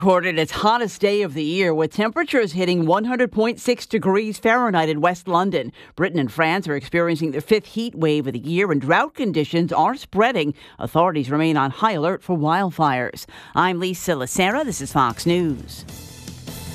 Recorded its hottest day of the year with temperatures hitting 100.6 degrees Fahrenheit in West London. Britain and France are experiencing their fifth heat wave of the year and drought conditions are spreading. Authorities remain on high alert for wildfires. I'm Lisa Lacera. This is Fox News.